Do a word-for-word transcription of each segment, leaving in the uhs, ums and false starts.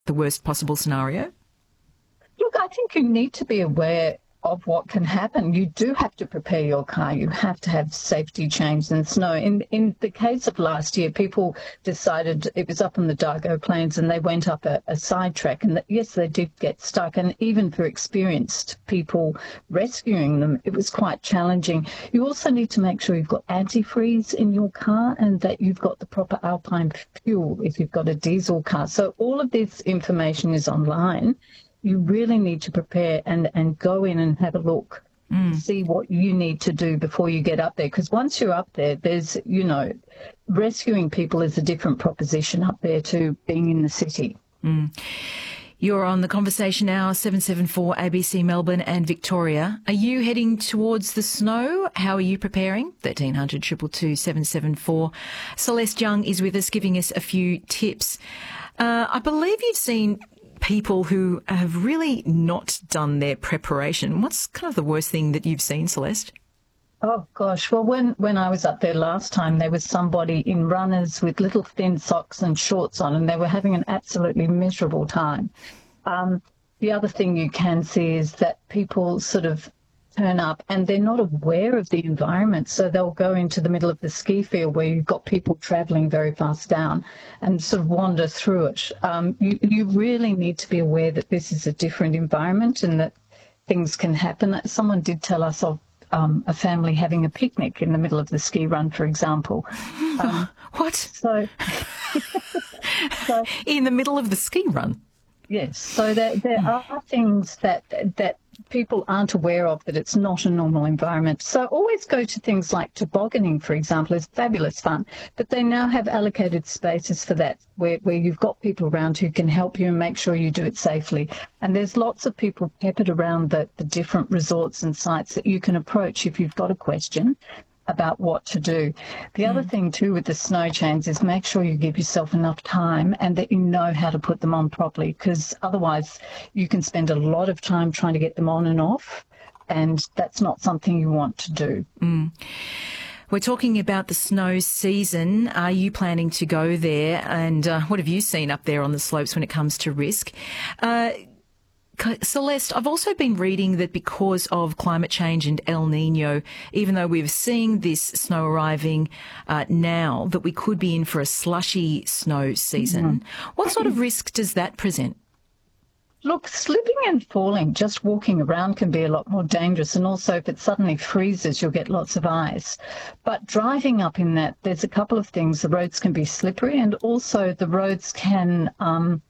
the worst possible scenario? Look, I think you need to be aware of what can happen. You do have to prepare your car. You have to have safety chains and snow. In in the case of last year, people decided it was up on the Dargo Plains and they went up a, a side track. And that, yes, they did get stuck. And even for experienced people rescuing them, it was quite challenging. You also need to make sure you've got antifreeze in your car and that you've got the proper alpine fuel if you've got a diesel car. So all of this information is online. You really need to prepare and, and go in and have a look, mm. see what you need to do before you get up there. Because once you're up there, there's, you know, rescuing people is a different proposition up there to being in the city. Mm. You're on the Conversation Hour, seven seven four A B C Melbourne and Victoria. Are you heading towards the snow? How are you preparing? thirteen hundred, two two two, seven seven four. Celeste Young is with us giving us a few tips. Uh, I believe you've seen people who have really not done their preparation. What's kind of the worst thing that you've seen, Celeste? Oh, gosh. Well, when, when I was up there last time, there was somebody in runners with little thin socks and shorts on, and they were having an absolutely miserable time. Um, the other thing you can see is that people sort of turn up and they're not aware of the environment. So they'll go into the middle of the ski field where you've got people travelling very fast down and sort of wander through it. Um, you, you really need to be aware that this is a different environment and that things can happen. Someone did tell us of um, a family having a picnic in the middle of the ski run, for example. Um, what? So, so in the middle of the ski run? Yes. So there, there are things that that people aren't aware of, that it's not a normal environment. So always go to things like tobogganing, for example, is fabulous fun. But they now have allocated spaces for that, where, where you've got people around who can help you and make sure you do it safely. And there's lots of people peppered around the, the different resorts and sites that you can approach if you've got a question about what to do. The mm. other thing too with the snow chains is make sure you give yourself enough time and that you know how to put them on properly, because otherwise you can spend a lot of time trying to get them on and off, and that's not something you want to do. Mm. We're talking about the snow season. Are you planning to go there? And uh, what have you seen up there on the slopes when it comes to risk? Uh, Celeste, I've also been reading that because of climate change and El Nino, even though we're seeing this snow arriving uh, now, that we could be in for a slushy snow season. Mm-hmm. What sort of risk does that present? Look, slipping and falling, just walking around can be a lot more dangerous. And also if it suddenly freezes, you'll get lots of ice. But driving up in that, there's a couple of things. The roads can be slippery, and also the roads can um,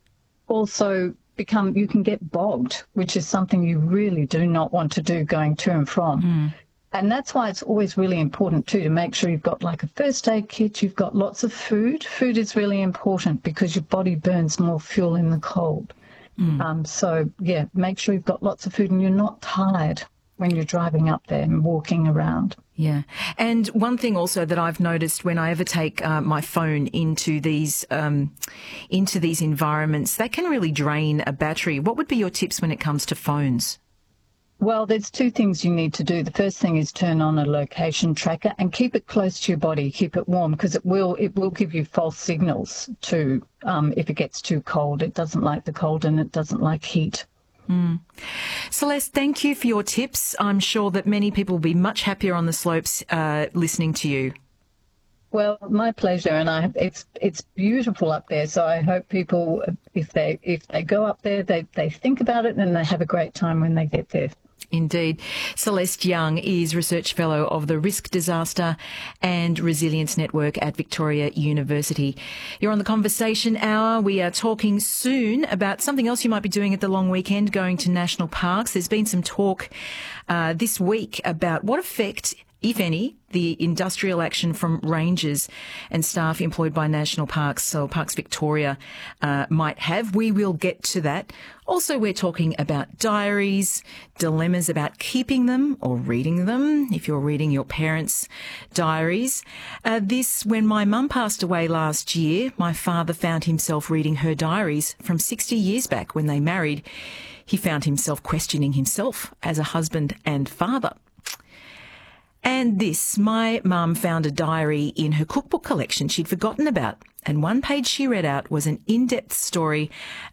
also... become, you can get bogged, which is something you really do not want to do going to and from. Mm. And that's why it's always really important too to make sure you've got like a first aid kit, you've got lots of food. Food is really important because your body burns more fuel in the cold. Mm. Um, so, yeah, make sure you've got lots of food and you're not tired when you're driving up there and walking around. Yeah. And one thing also that I've noticed when I ever take uh, my phone into these um, into these environments, that can really drain a battery. What would be your tips when it comes to phones? Well, there's two things you need to do. The first thing is turn on a location tracker and keep it close to your body, keep it warm, because it will it will give you false signals too um, if it gets too cold. It doesn't like the cold and it doesn't like heat. Mm. Celeste, thank you for your tips. I'm sure that many people will be much happier on the slopes uh, listening to you. Well, my pleasure, and I it's it's beautiful up there. So I hope people, if they if they go up there, they they think about it and they have a great time when they get there. Indeed. Celeste Young is Research Fellow of the Risk, Disaster and Resilience Network at Victoria University. You're on the Conversation Hour. We are talking soon about something else you might be doing at the long weekend, going to national parks. There's been some talk uh, this week about what effect, if any, the industrial action from rangers and staff employed by National Parks, so Parks Victoria, uh, might have. We will get to that. Also, we're talking about diaries, dilemmas about keeping them or reading them, if you're reading your parents' diaries. Uh, this, when my mum passed away last year, my father found himself reading her diaries from sixty years back when they married. He found himself questioning himself as a husband and father. And this, my mum found a diary in her cookbook collection she'd forgotten about, and one page she read out was an in-depth story